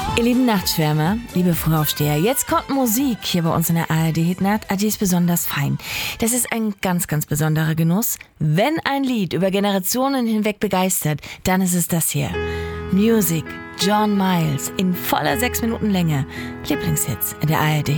Ihr lieben Nachtschwärmer, liebe Frühaufsteher, jetzt kommt Musik hier bei uns in der ARD-Hitnacht. Die ist besonders fein. Das ist ein ganz, ganz besonderer Genuss. Wenn ein Lied über Generationen hinweg begeistert, dann ist es das hier. Music, John Miles, in voller 6 Minuten Länge. Lieblingshits in der ARD.